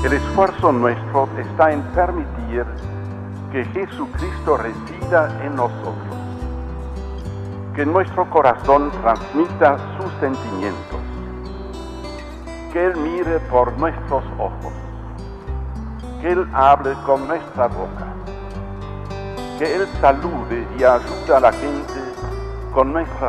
El esfuerzo nuestro está en permitir que Jesucristo resida en nosotros, que nuestro corazón transmita sus sentimientos, que Él mire por nuestros ojos, que Él hable con nuestra boca, que Él salude y ayude a la gente con nuestra